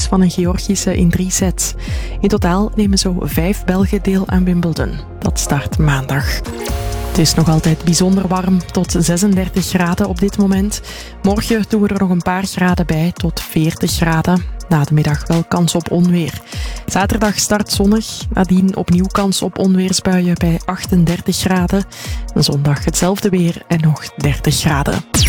van een Georgische in 3 sets. In totaal nemen zo 5 Belgen deel aan Wimbledon. Dat start maandag. Het is nog altijd bijzonder warm, tot 36 graden op dit moment. Morgen doen we er nog een paar graden bij, tot 40 graden. Na de middag wel kans op onweer. Zaterdag start zonnig, nadien opnieuw kans op onweersbuien bij 38 graden. En zondag hetzelfde weer en nog 30 graden.